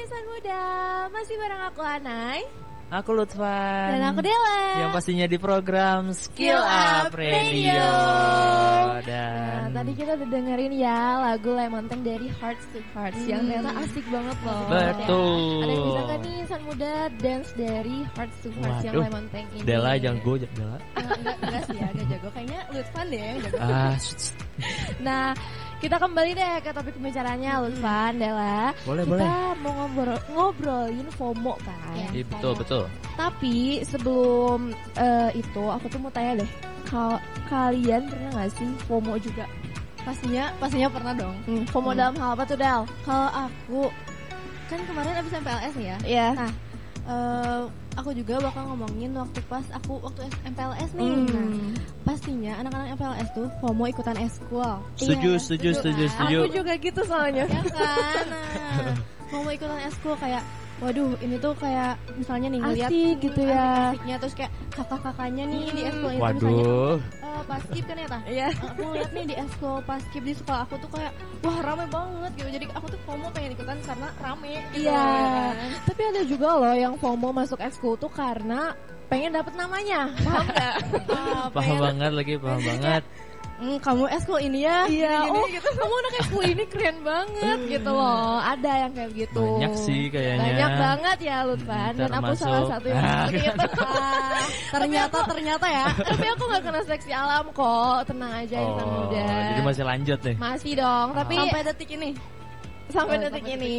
insan muda, masih bareng aku Anai, aku Lutfan, dan aku Dela. Yang pastinya di program Skill Up Radio. Dan tadi kita udah dengerin ya lagu Lemon Tank dari Hearts to Hearts yang ternyata asik banget loh. Betul. Ya. Ada yang bisa kan nih insan muda dance dari Hearts to Hearts yang Lemon Tank ini? Dela jago, Dela. Enggak sih ya, agak jago. Kayaknya Lutfan deh yang jago. Nah, kita kembali deh ke topik pembicaranya Lutfan, Dela. Kita mau ngobrolin FOMO kan? Iya, betul. Tapi sebelum itu aku tuh mau tanya deh, kalian pernah nggak sih FOMO juga? Pastinya pernah dong. FOMO dalam hal apa tuh, Del? Kalau aku kan kemarin abis MPLS ya. Iya. Nah, aku juga bakal ngomongin waktu MPLS nih. Nah, pastinya anak-anak MPLS tuh FOMO ikutan eskul. Setuju. Aku juga gitu soalnya. Ya kan. Nah, FOMO ikutan eskul kayak waduh, ini tuh kayak misalnya nih ngeliat asik gitu ya. Asiknya terus kayak kakak-kakaknya nih di eskul itu Waduh. misalnya paskib kan ya tah? Iya. Aku ngeliat nih di eskul paskib di sekolah aku tuh kayak wah rame banget gitu. Jadi aku tuh FOMO pengen ikutan karena rame gitu. Iya. Kan? Tapi ada juga loh yang FOMO masuk ekskul tuh karena pengen dapet namanya. Paham nggak? Paham banget. Kamu eskul ini ya? Iya. Gini, gitu. Kamu anak ekskul ini keren banget gitu loh. Ada yang kayak gitu. Banyak sih kayaknya. Banyak banget ya Lutfan. Dan aku salah satu yang seperti itu. Ternyata ya. Tapi aku gak kena seleksi alam kok. Tenang aja insan muda. Jadi masih lanjut nih. Masih dong. Tapi sampai detik ini. Sampai detik ini.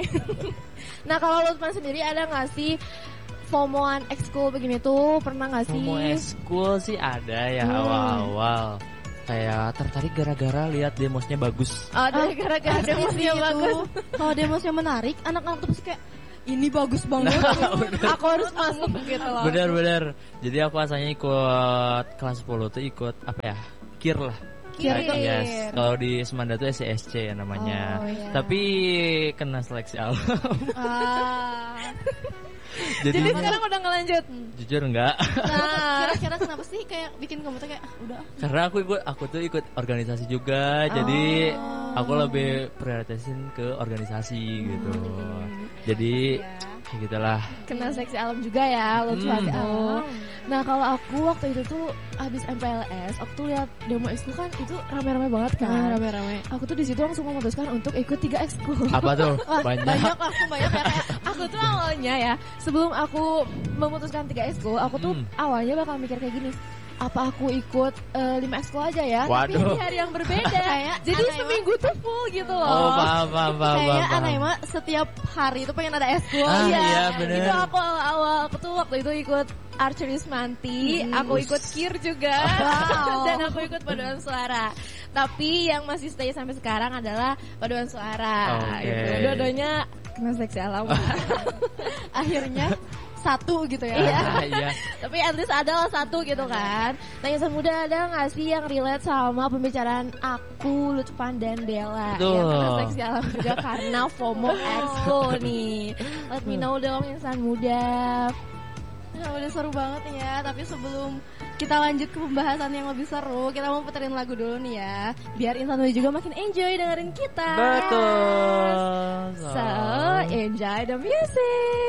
Nah kalau Lutfan sendiri ada gak sih FOMOan ekskul begini tuh? Pernah gak sih? FOMO ekskul sih ada ya awal-awal. Kayak tertarik gara-gara lihat demosnya bagus. Ada gara-gara demosnya bagus. Kalau demosnya menarik, anak-anak tuh pasti kayak ini bagus banget. Aku harus masuk gitu loh. Bener. Jadi aku asalnya ikut kelas 10 tuh ikut apa ya? KIR lah. KIR. Yes. Kalau di Semanda tuh SCSC ya namanya. Iya. Tapi kena seleksi alam. Jadi sekarang udah ngelanjut. Jujur enggak. Nah, kira-kira kenapa sih kayak bikin kamu tuh kayak udah? Karena aku tuh ikut organisasi juga. Jadi aku lebih prioritasin ke organisasi gitu. Jadi kayak gitulah. Kena seleksi alam juga ya Lutfan. Nah kalau aku waktu itu tuh abis MPLS, aku tuh lihat demo ekskul kan itu rame-rame banget kan. Rame-rame. Aku tuh di situ langsung memutuskan untuk ikut 3 ekskul. Apa tuh? Banyak ya kayak aku tuh awalnya ya sebelum aku memutuskan 3 ekskul, aku tuh awalnya bakal mikir kayak gini. Apa aku ikut 5 ekskul aja ya? Waduh. Tapi di hari yang berbeda. Jadi seminggu tuh full gitu loh. Oh paham. Kayaknya Anaima setiap hari itu pengen ada ekskul. Iya bener. Itu aku awal-awal aku tuh waktu itu ikut Archery Semanti, aku ikut KIR juga, dan aku ikut paduan suara. Tapi yang masih stay sampai sekarang adalah paduan suara. Gitu. Dua-duanya kena seleksi alam. Akhirnya satu gitu ya. Iya. Tapi at least ada satu gitu kan. Nah insan muda ada gak sih yang relate sama pembicaraan aku, Lutfan dan Dela yang kena seleksi alam juga karena FOMO ekskul nih. Let me know dong insan muda. Nah, udah seru banget nih ya. Tapi sebelum kita lanjut ke pembahasan yang lebih seru, kita mau puterin lagu dulu nih ya, biar insan muda juga makin enjoy dengerin kita. Betul. So enjoy the music.